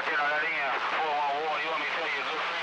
Roger, on that end, 411, you want me to tell you a good friend?